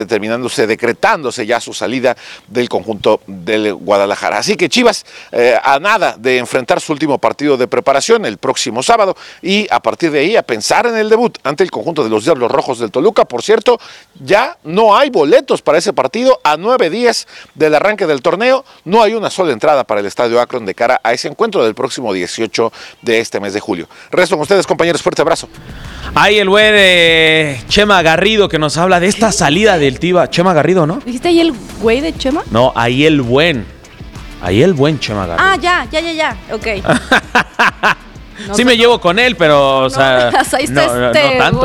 decretándose ya su salida del conjunto del Guadalajara. Así que Chivas a nada de enfrentar su último partido de preparación el próximo sábado y a partir de ahí a pensar en el debut ante el conjunto de los Diablos Rojos del Toluca. Por cierto, ya no hay boletos para ese partido a 9 días del arranque del torneo. No hay una sola entrada para el Estadio Akron de cara a ese encuentro del próximo 18 de este mes de julio. Resto con ustedes, compañeros, fuerte abrazo. Ahí el buen Chema Garrido que nos habla de esta salida del Tiva. Chema Garrido, ¿no? ¿Dijiste ahí el güey de Chema? No, ahí el buen Chema Garrido. Ah, ya, ok. No sí me llevo con él, pero, o sea, no tanto.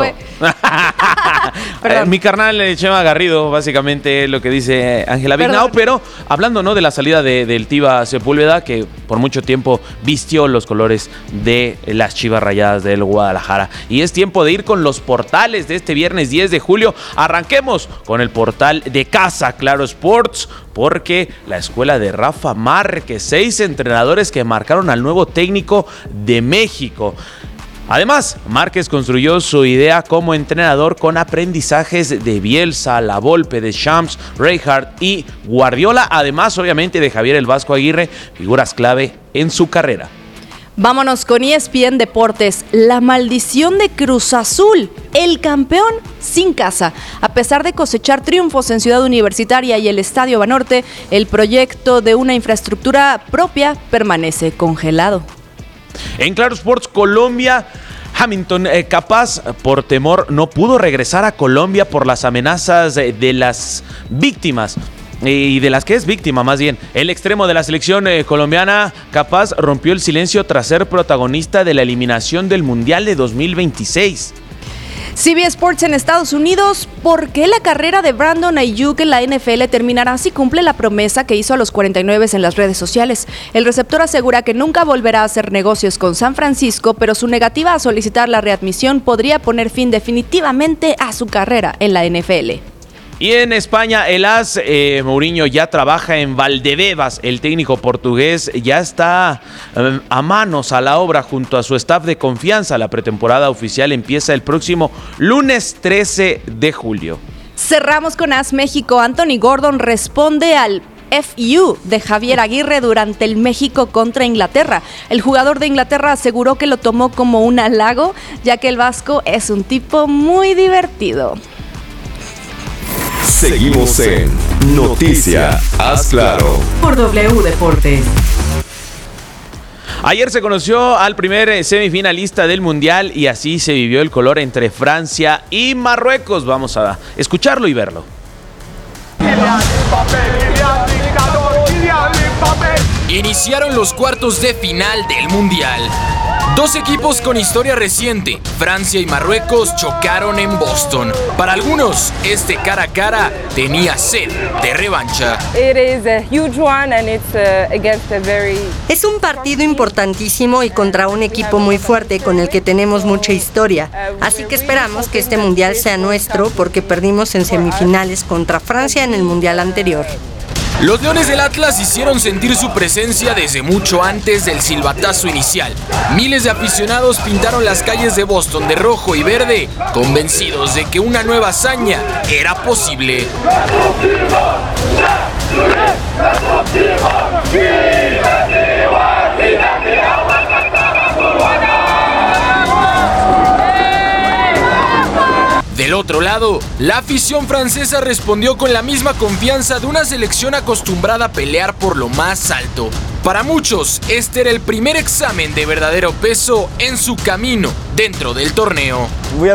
Mi carnal Chema Garrido, básicamente lo que dice Ángela Vignao, pero hablando, ¿no?, de la salida del Tiva Sepúlveda, que por mucho tiempo vistió los colores de las Chivas Rayadas del Guadalajara. Y es tiempo de ir con los portales de este viernes 10 de julio. Arranquemos con el portal de casa, Claro Sports, porque la escuela de Rafa Márquez, 6 entrenadores que marcaron al nuevo técnico de México. Además, Márquez construyó su idea como entrenador con aprendizajes de Bielsa, La Volpe, Deschamps, Rijkaard y Guardiola, además obviamente de Javier El Vasco Aguirre, figuras clave en su carrera. Vámonos con ESPN Deportes. La maldición de Cruz Azul, el campeón sin casa. A pesar de cosechar triunfos en Ciudad Universitaria y el Estadio Banorte, el proyecto de una infraestructura propia permanece congelado. En Claro Sports Colombia, Hamilton Capaz por temor no pudo regresar a Colombia por las amenazas de las víctimas. Y de las que es víctima, más bien. El extremo de la selección colombiana, Capaz, rompió el silencio tras ser protagonista de la eliminación del Mundial de 2026. CBS Sports en Estados Unidos, ¿por qué la carrera de Brandon Ayuk en la NFL terminará si cumple la promesa que hizo a los 49 en las redes sociales? El receptor asegura que nunca volverá a hacer negocios con San Francisco, pero su negativa a solicitar la readmisión podría poner fin definitivamente a su carrera en la NFL. Y en España, el AS Mourinho ya trabaja en Valdebebas. El técnico portugués ya está a manos a la obra junto a su staff de confianza. La pretemporada oficial empieza el próximo lunes 13 de julio. Cerramos con AS México. Anthony Gordon responde al FU de Javier Aguirre durante el México contra Inglaterra. El jugador de Inglaterra aseguró que lo tomó como un halago, ya que el vasco es un tipo muy divertido. Seguimos en Noticia Haz Claro por W Deportes. Ayer se conoció al primer semifinalista del Mundial y así se vivió el color entre Francia y Marruecos. Vamos a escucharlo y verlo. Iniciaron los cuartos de final del Mundial. Dos equipos con historia reciente, Francia y Marruecos, chocaron en Boston. Para algunos, este cara a cara tenía sed de revancha. Es un partido importantísimo y contra un equipo muy fuerte con el que tenemos mucha historia. Así que esperamos que este mundial sea nuestro porque perdimos en semifinales contra Francia en el mundial anterior. Los Leones del Atlas hicieron sentir su presencia desde mucho antes del silbatazo inicial. Miles de aficionados pintaron las calles de Boston de rojo y verde, convencidos de que una nueva hazaña era posible. Del otro lado, la afición francesa respondió con la misma confianza de una selección acostumbrada a pelear por lo más alto. Para muchos, este era el primer examen de verdadero peso en su camino dentro del torneo.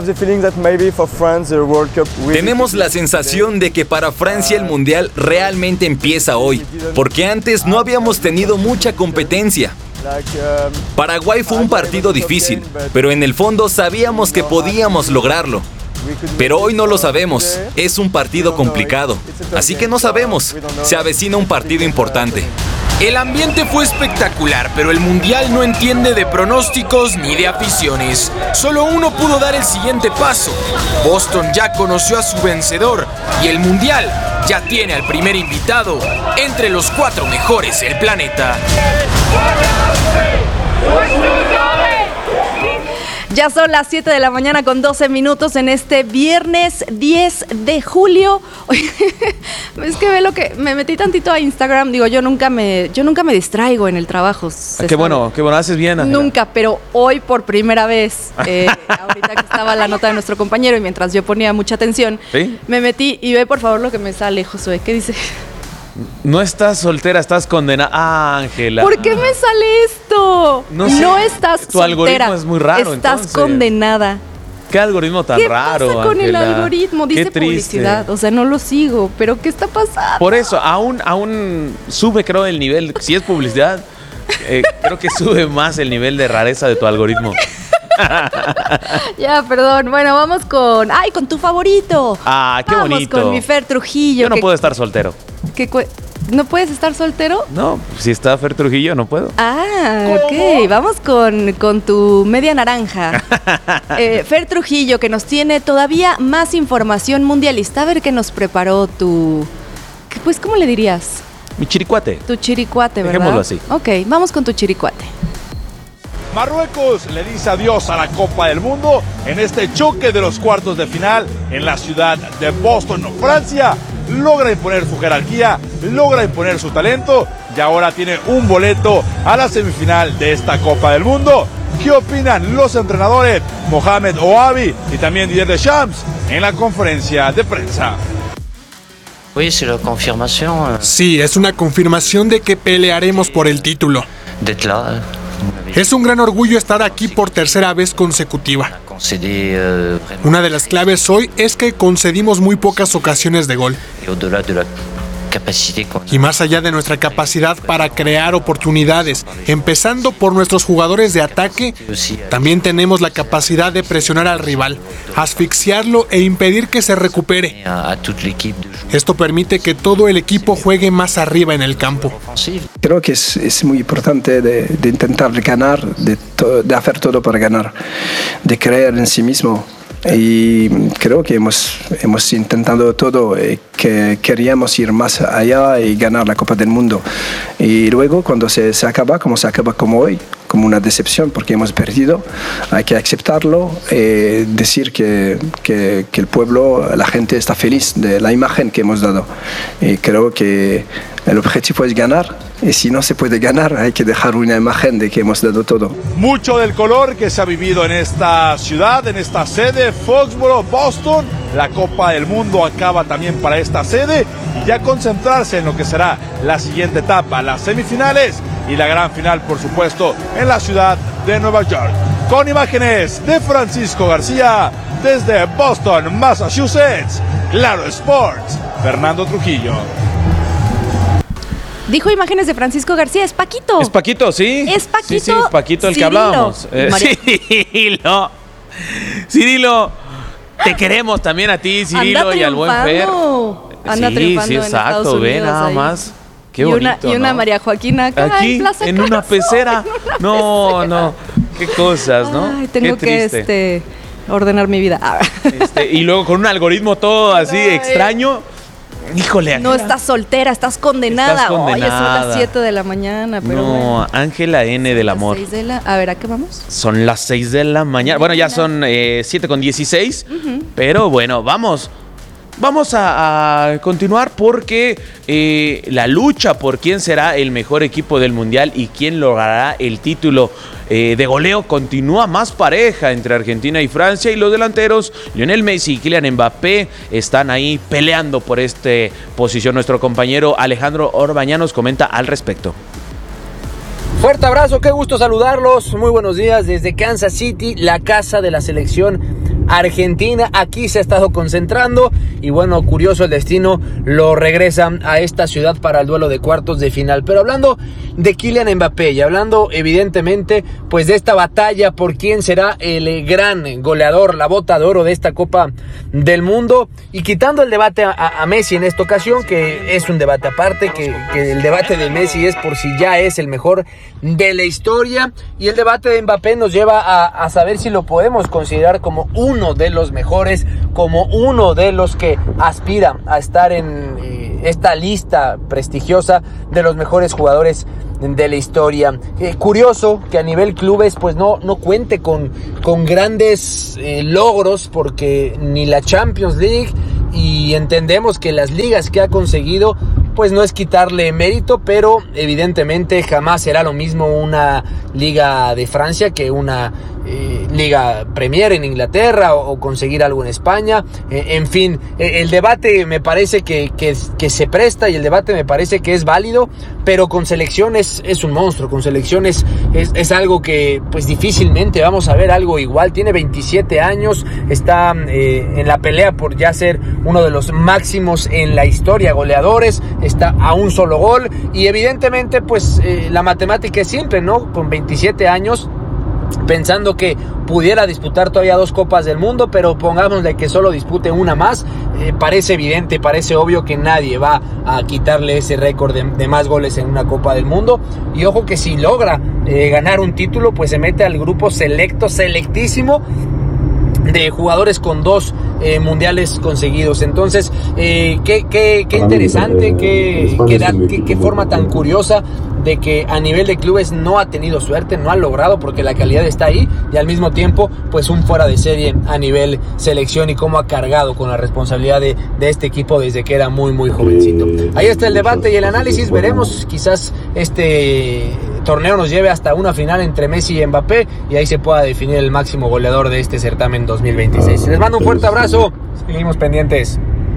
Tenemos la sensación de que para Francia el Mundial realmente empieza hoy, porque antes no habíamos tenido mucha competencia. Paraguay fue un partido difícil, pero en el fondo sabíamos que podíamos lograrlo. Pero hoy no lo sabemos, es un partido complicado, así que no sabemos, se avecina un partido importante. El ambiente fue espectacular, pero el Mundial no entiende de pronósticos ni de aficiones. Solo uno pudo dar el siguiente paso. Boston ya conoció a su vencedor y el Mundial ya tiene al primer invitado entre los 4 mejores del planeta. Ya son las 7 de la mañana con 12 minutos en este viernes 10 de julio. Es que ve lo que me metí tantito a Instagram. Digo, yo nunca me distraigo en el trabajo. Qué bueno, haces bien, Ángela. Nunca, pero hoy por primera vez, ahorita que estaba la nota de nuestro compañero y mientras yo ponía mucha atención, ¿sí? Me metí y ve por favor lo que me sale, Josué. ¿Qué dice? No estás soltera, estás condenada. Ah, Ángela. ¿Por qué me sale esto? No sé. No estás soltera. Tu algoritmo es muy raro, Estás entonces. Condenada. ¿Qué algoritmo tan raro, ¿Qué pasa con Ángela? el algoritmo? Dice Qué triste. publicidad. O sea, no lo sigo. ¿Pero qué está pasando? Por eso, aún sube, creo, el nivel. Si es publicidad, creo que sube más el nivel de rareza de tu algoritmo. Ya, perdón. Bueno, vamos con tu favorito. Ah, qué bonito. Vamos con mi Fer Trujillo. Yo no puedo estar soltero. ¿No puedes estar soltero? No, si está Fer Trujillo, no puedo. Ah, ok. Vamos con tu media naranja. Fer Trujillo, que nos tiene todavía más información mundialista. A ver qué nos preparó pues, ¿cómo le dirías? Mi chiricuate. Tu chiricuate, ¿verdad? Dejémoslo así. Ok, vamos con tu chiricuate. Marruecos le dice adiós a la Copa del Mundo en este choque de los cuartos de final en la ciudad de Boston. Francia logra imponer su jerarquía, logra imponer su talento y ahora tiene un boleto a la semifinal de esta Copa del Mundo. ¿Qué opinan los entrenadores Mohamed Ouabi y también Didier Deschamps en la conferencia de prensa? Sí, es una confirmación de que pelearemos por el título. Es un gran orgullo estar aquí por tercera vez consecutiva. Una de las claves hoy es que concedimos muy pocas ocasiones de gol. Y más allá de nuestra capacidad para crear oportunidades, empezando por nuestros jugadores de ataque, también tenemos la capacidad de presionar al rival, asfixiarlo e impedir que se recupere. Esto permite que todo el equipo juegue más arriba en el campo. Creo que es muy importante de intentar ganar, de hacer todo para ganar, de creer en sí mismo. Y creo que hemos intentado todo, que queríamos ir más allá y ganar la Copa del Mundo. Y luego cuando se acaba como hoy, como una decepción porque hemos perdido, hay que aceptarlo, decir que el pueblo, la gente está feliz de la imagen que hemos dado. Y creo que el objetivo es ganar. Y si no se puede ganar, hay que dejar una imagen de que hemos dado todo. Mucho del color que se ha vivido en esta ciudad, en esta sede, Foxborough, Boston. La Copa del Mundo acaba también para esta sede y ya concentrarse en lo que será la siguiente etapa, las semifinales y la gran final, por supuesto, en la ciudad de Nueva York. Con imágenes de Francisco García desde Boston, Massachusetts, Claro Sports, Fernando Trujillo. Dijo imágenes de Francisco García, es Paquito. Es Paquito, sí. Es Paquito. Sí, es Paquito el Cirilo. que hablábamos. Cirilo, te queremos también a ti, Cirilo, y al buen Fer. Anda triunfando sí, en exacto, Estados ve Unidos nada ahí. más. Qué y bonito, una ¿no? María Joaquina acá aquí, Plaza en Carso, una pecera. No, qué cosas, ¿no? Ay, tengo qué triste. que ordenar mi vida. Y luego con un algoritmo todo así extraño. Híjole, Ángela. No estás soltera, estás condenada. Estás condenada. Oye, son las 7 de la mañana, pero No, bueno. Ángela N del amor. A ver, ¿a qué vamos? Son las 6 de la mañana. Bueno, ya son 7:16. Pero bueno, vamos a continuar porque la lucha por quién será el mejor equipo del Mundial y quién logrará el título de goleo continúa más pareja entre Argentina y Francia, y los delanteros Lionel Messi y Kylian Mbappé están ahí peleando por esta posición. Nuestro compañero Alejandro Orbaña nos comenta al respecto. Fuerte abrazo, qué gusto saludarlos. Muy buenos días desde Kansas City, la casa de la selección argentina. Aquí se ha estado concentrando y bueno, curioso el destino, lo regresan a esta ciudad para el duelo de cuartos de final. Pero hablando de Kylian Mbappé y hablando evidentemente pues de esta batalla por quién será el gran goleador, la bota de oro de esta Copa del Mundo, y quitando el debate a Messi en esta ocasión, que es un debate aparte, que el debate de Messi es por si ya es el mejor de la historia, y el debate de Mbappé nos lleva a saber si lo podemos considerar como uno de los mejores, como uno de los que aspira a estar en esta lista prestigiosa de los mejores jugadores de la historia. Curioso que a nivel clubes pues no cuente con grandes logros, porque ni la Champions League, y entendemos que las ligas que ha conseguido pues no es quitarle mérito, pero evidentemente jamás será lo mismo una liga de Francia que una liga Premier en Inglaterra o conseguir algo en España. En fin, el debate me parece que se presta, y el debate me parece que es válido, pero con selecciones es un monstruo. Con selecciones es algo que pues difícilmente vamos a ver algo igual. Tiene 27 años, está en la pelea por ya ser uno de los máximos en la historia goleadores, está a un solo gol, y evidentemente pues la matemática es simple, ¿no? Con 27 años, pensando que pudiera disputar todavía 2 Copas del Mundo, pero pongámosle que solo dispute una más, parece evidente, parece obvio que nadie va a quitarle ese récord de más goles en una Copa del Mundo. Y ojo que si logra ganar un título, pues se mete al grupo selectísimo de jugadores con 2 mundiales conseguidos. Entonces, qué interesante, qué forma tan curiosa de que a nivel de clubes no ha tenido suerte, no ha logrado, porque la calidad está ahí, y al mismo tiempo pues un fuera de serie a nivel selección, y cómo ha cargado con la responsabilidad de este equipo desde que era muy jovencito. Ahí está el debate y el análisis. Veremos, quizás este torneo nos lleve hasta una final entre Messi y Mbappé, y ahí se pueda definir el máximo goleador de este certamen 2026. Les mando un fuerte abrazo, seguimos pendientes.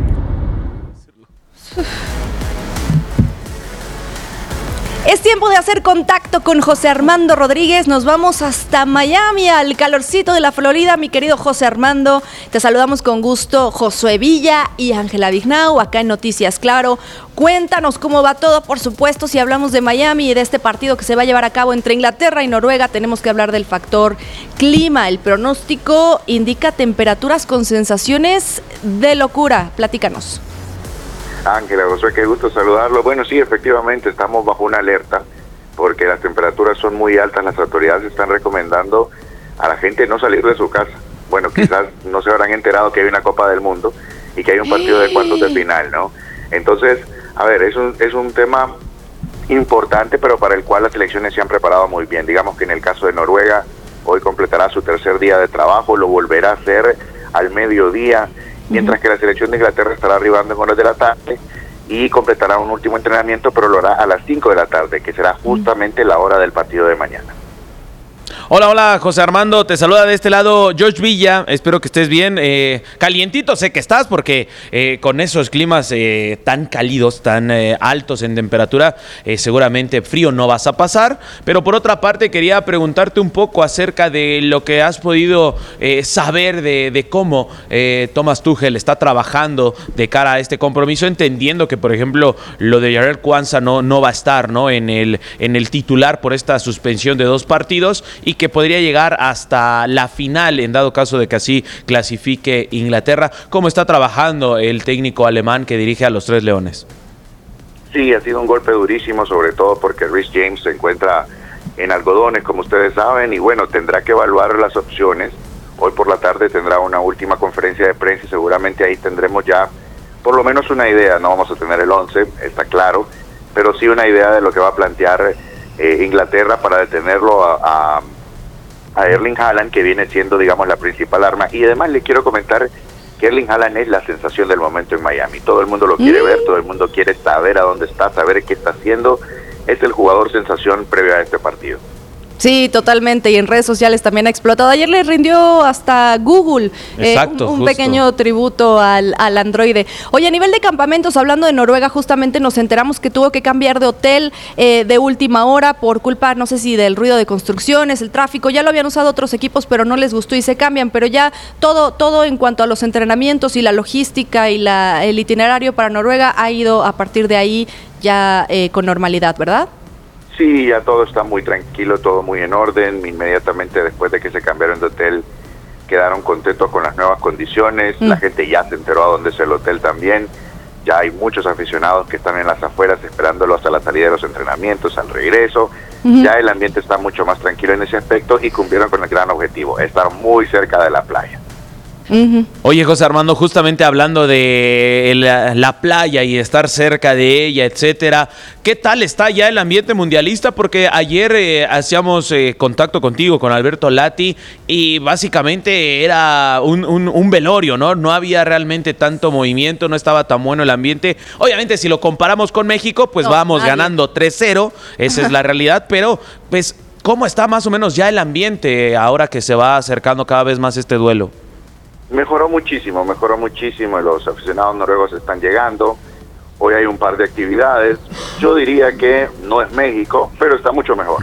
Es tiempo de hacer contacto con José Armando Rodríguez. Nos vamos hasta Miami, al calorcito de la Florida. Mi querido José Armando, te saludamos con gusto, Josué Villa y Ángela Vignau, acá en Noticias Claro. Cuéntanos cómo va todo. Por supuesto, si hablamos de Miami y de este partido que se va a llevar a cabo entre Inglaterra y Noruega, tenemos que hablar del factor clima. El pronóstico indica temperaturas con sensaciones de locura. Platícanos. Ángela, Josué, qué gusto saludarlo. Bueno, sí, efectivamente estamos bajo una alerta porque las temperaturas son muy altas. Las autoridades están recomendando a la gente no salir de su casa. Bueno, quizás no se habrán enterado que hay una Copa del Mundo y que hay un partido de cuartos de final, ¿no? Entonces, a ver, es un tema importante, pero para el cual las selecciones se han preparado muy bien. Digamos que en el caso de Noruega, hoy completará su 3er día de trabajo, lo volverá a hacer al mediodía, mientras que la selección de Inglaterra estará arribando en horas de la tarde y completará un último entrenamiento, pero lo hará a las 5 de la tarde, que será justamente la hora del partido de mañana. Hola José Armando, te saluda de este lado George Villa, espero que estés bien, calientito sé que estás porque con esos climas tan cálidos, tan altos en temperatura, seguramente frío no vas a pasar, pero por otra parte quería preguntarte un poco acerca de lo que has podido saber de cómo Thomas Tuchel está trabajando de cara a este compromiso, entendiendo que por ejemplo lo de Jarell Quansah no va a estar, ¿no? en el titular por esta suspensión de 2 partidos, y que podría llegar hasta la final en dado caso de que así clasifique Inglaterra. ¿Cómo está trabajando el técnico alemán que dirige a los Tres Leones? Sí, ha sido un golpe durísimo, sobre todo porque Reece James se encuentra en algodones, como ustedes saben, y bueno, tendrá que evaluar las opciones. Hoy por la tarde tendrá una última conferencia de prensa y seguramente ahí tendremos ya por lo menos una idea. No vamos a tener el 11, está claro, pero sí una idea de lo que va a plantear Inglaterra para detenerlo a Erling Haaland, que viene siendo, digamos, la principal arma. Y además le quiero comentar que Erling Haaland es la sensación del momento en Miami. Todo el mundo lo quiere ver, todo el mundo quiere saber a dónde está, saber qué está haciendo. Es el jugador sensación previo a este partido. Sí, totalmente, y en redes sociales también ha explotado. Ayer le rindió hasta Google un pequeño tributo al androide. Oye, a nivel de campamentos, hablando de Noruega, justamente nos enteramos que tuvo que cambiar de hotel de última hora por culpa, no sé si del ruido de construcciones, el tráfico. Ya lo habían usado otros equipos, pero no les gustó y se cambian. Pero ya todo en cuanto a los entrenamientos y la logística y el itinerario para Noruega ha ido a partir de ahí ya con normalidad, ¿verdad? Sí, ya todo está muy tranquilo, todo muy en orden. Inmediatamente después de que se cambiaron de hotel, quedaron contentos con las nuevas condiciones. La gente ya se enteró a dónde es el hotel también. Ya hay muchos aficionados que están en las afueras esperándolo hasta la salida de los entrenamientos, al regreso. Ya el ambiente está mucho más tranquilo en ese aspecto y cumplieron con el gran objetivo, estar muy cerca de la playa. Oye, José Armando, justamente hablando de la playa y estar cerca de ella, etcétera, ¿qué tal está ya el ambiente mundialista? Porque ayer hacíamos contacto contigo, con Alberto Lati, y básicamente era un velorio, ¿no? No había realmente tanto movimiento, no estaba tan bueno el ambiente. Obviamente, si lo comparamos con México, pues vamos ganando 3-0, esa es la realidad, pero pues, ¿cómo está más o menos ya el ambiente ahora que se va acercando cada vez más este duelo? Mejoró muchísimo, los aficionados noruegos están llegando, hoy hay un par de actividades, yo diría que no es México, pero está mucho mejor.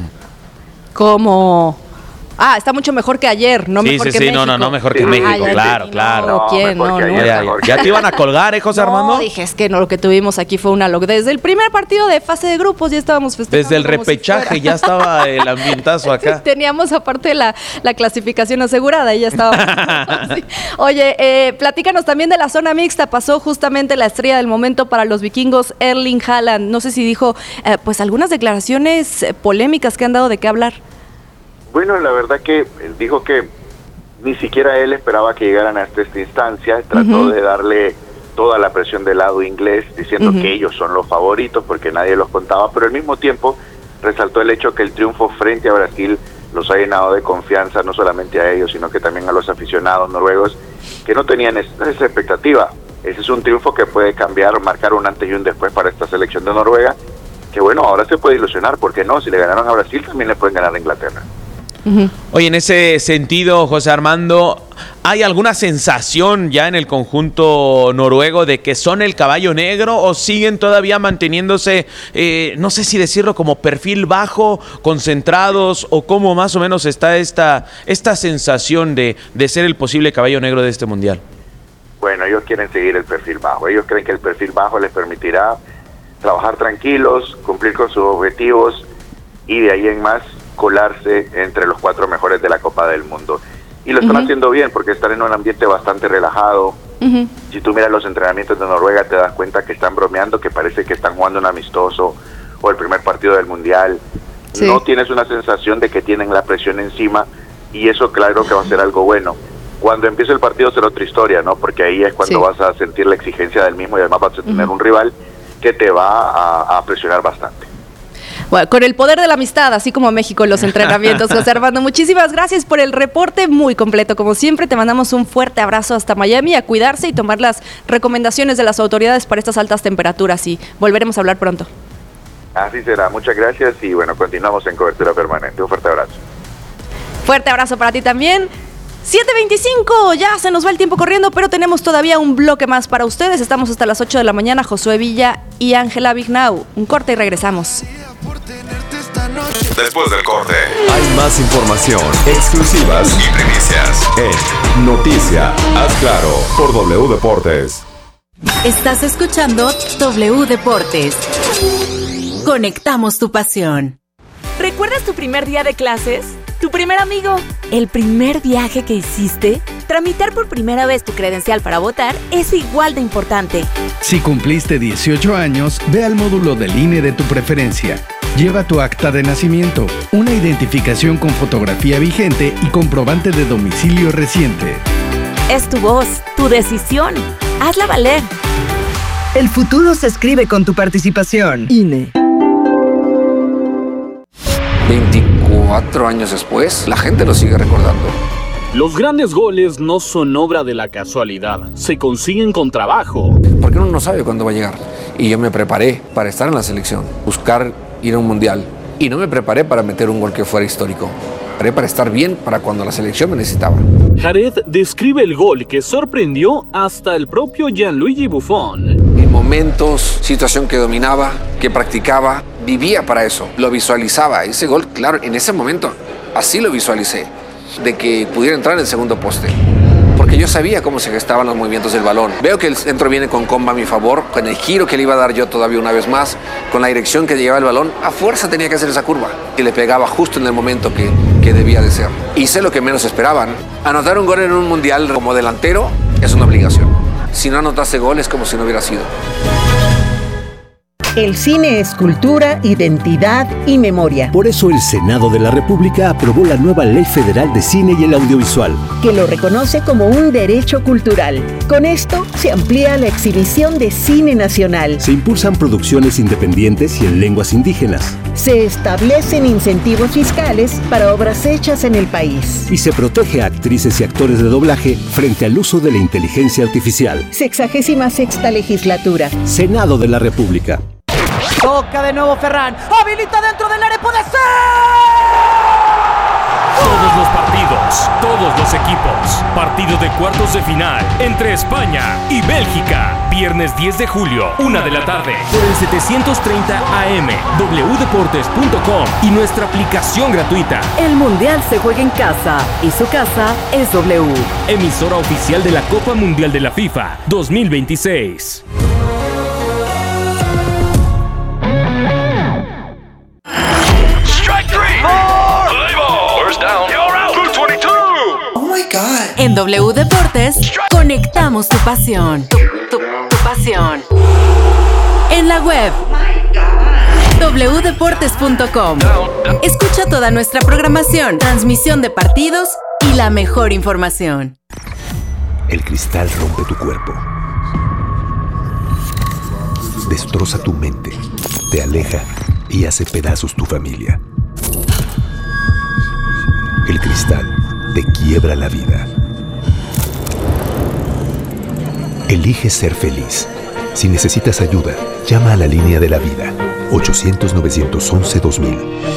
¿Cómo? Está mucho mejor que ayer, no mejor que México. No, mejor que México, claro. ¿Quién? Ya te iban a colgar, José Armando. No, dije, es que lo que tuvimos aquí fue una locura. Desde el primer partido de fase de grupos ya estábamos festejando. Desde el repechaje ya estaba el ambientazo acá. Teníamos aparte la clasificación asegurada y ya estábamos. Sí. Oye, platícanos también de la zona mixta. Pasó justamente la estrella del momento para los vikingos, Erling Haaland. No sé si dijo, pues algunas declaraciones polémicas que han dado de qué hablar. Bueno, la verdad que dijo que ni siquiera él esperaba que llegaran hasta esta instancia, trató de darle toda la presión del lado inglés, diciendo que ellos son los favoritos porque nadie los contaba, pero al mismo tiempo resaltó el hecho que el triunfo frente a Brasil los ha llenado de confianza, no solamente a ellos, sino que también a los aficionados noruegos, que no tenían esa expectativa. Ese es un triunfo que puede cambiar, marcar un antes y un después para esta selección de Noruega, que bueno, ahora se puede ilusionar, porque no, si le ganaron a Brasil, también le pueden ganar a Inglaterra. Oye, en ese sentido, José Armando, ¿hay alguna sensación ya en el conjunto noruego de que son el caballo negro o siguen todavía manteniéndose, no sé si decirlo como perfil bajo, concentrados, o cómo más o menos está esta sensación de ser el posible caballo negro de este mundial? Bueno, ellos quieren seguir el perfil bajo, ellos creen que el perfil bajo les permitirá trabajar tranquilos, cumplir con sus objetivos y de ahí en más colarse entre los 4 mejores de la Copa del Mundo. Y lo están haciendo bien porque están en un ambiente bastante relajado. Si tú miras los entrenamientos de Noruega te das cuenta que están bromeando, que parece que están jugando un amistoso o el primer partido del Mundial. No tienes una sensación de que tienen la presión encima y eso claro que va a ser algo bueno. Cuando empiece el partido será otra historia, ¿no? Porque ahí es cuando vas a sentir la exigencia del mismo y además vas a tener un rival que te va a presionar bastante. Bueno, con el poder de la amistad, así como México en los entrenamientos. José Armando, muchísimas gracias por el reporte, muy completo como siempre. Te mandamos un fuerte abrazo hasta Miami, a cuidarse y tomar las recomendaciones de las autoridades para estas altas temperaturas, y volveremos a hablar pronto. Así será, muchas gracias y bueno, continuamos en cobertura permanente. Un fuerte abrazo. Fuerte abrazo para ti también. 7:25, ya se nos va el tiempo corriendo, pero tenemos todavía un bloque más para ustedes. Estamos hasta las 8 de la mañana, Josué Villa y Ángela Vignau. Un corte y regresamos. Después del corte, hay más información, exclusivas y primicias en Noticia Haz Claro por W Deportes. Estás escuchando W Deportes. Conectamos tu pasión. ¿Recuerdas tu primer día de clases? ¿Tu primer amigo? ¿El primer viaje que hiciste? Tramitar por primera vez tu credencial para votar es igual de importante. Si cumpliste 18 años, ve al módulo del INE de tu preferencia. Lleva tu acta de nacimiento, una identificación con fotografía vigente y comprobante de domicilio reciente. Es tu voz, tu decisión. Hazla valer. El futuro se escribe con tu participación. INE. 24 años después, la gente lo sigue recordando. Los grandes goles no son obra de la casualidad, se consiguen con trabajo. Porque uno no sabe cuándo va a llegar. Y yo me preparé para estar en la selección, buscar ir a un mundial. Y no me preparé para meter un gol que fuera histórico. Me preparé para estar bien para cuando la selección me necesitaba. Jared describe el gol que sorprendió hasta el propio Gianluigi Buffon. En momentos, situación que dominaba, que practicaba, vivía para eso, lo visualizaba. Ese gol, claro, en ese momento, así lo visualicé, de que pudiera entrar en el segundo poste. Porque yo sabía cómo se gestaban los movimientos del balón. Veo que el centro viene con comba a mi favor, con el giro que le iba a dar yo todavía una vez más, con la dirección que llevaba el balón, a fuerza tenía que hacer esa curva. Y le pegaba justo en el momento que debía de ser. Hice lo que menos esperaban. Anotar un gol en un mundial como delantero es una obligación. Si no anotaste gol es como si no hubiera sido. El cine es cultura, identidad y memoria. Por eso el Senado de la República aprobó la nueva Ley Federal de Cine y el Audiovisual, que lo reconoce como un derecho cultural. Con esto se amplía la exhibición de cine nacional. Se impulsan producciones independientes y en lenguas indígenas. Se establecen incentivos fiscales para obras hechas en el país. Y se protege a actrices y actores de doblaje frente al uso de la inteligencia artificial. 66ª legislatura. Senado de la República. Toca de nuevo Ferran. Habilita dentro del área. ¡Puede ser! Todos los partidos, todos los equipos. Partido de cuartos de final entre España y Bélgica. Viernes 10 de julio, 1 de la tarde. Por el 730 AM, wdeportes.com y nuestra aplicación gratuita. El Mundial se juega en casa y su casa es W. Emisora oficial de la Copa Mundial de la FIFA 2026. En W Deportes, conectamos tu pasión. Tu pasión. En la web, wdeportes.com. Escucha toda nuestra programación, transmisión de partidos y la mejor información. El cristal rompe tu cuerpo. Destroza tu mente, te aleja y hace pedazos tu familia. El cristal te quiebra la vida. Elige ser feliz. Si necesitas ayuda, llama a la línea de la vida. 800-911-2000.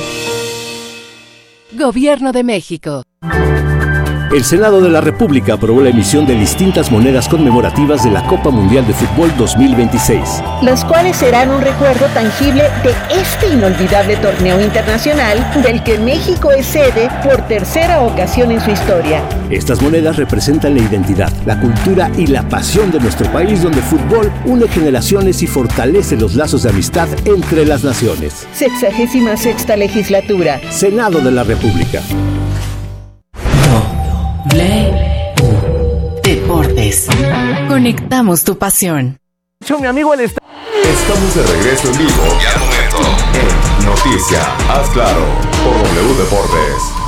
Gobierno de México. El Senado de la República aprobó la emisión de distintas monedas conmemorativas de la Copa Mundial de Fútbol 2026. Las cuales serán un recuerdo tangible de este inolvidable torneo internacional del que México es sede por tercera ocasión en su historia. Estas monedas representan la identidad, la cultura y la pasión de nuestro país, donde el fútbol une generaciones y fortalece los lazos de amistad entre las naciones. 66ª legislatura. Senado de la República. Deportes. Conectamos tu pasión. Mi amigo Estamos de regreso en vivo y al momento en Noticia, haz claro, por W Deportes.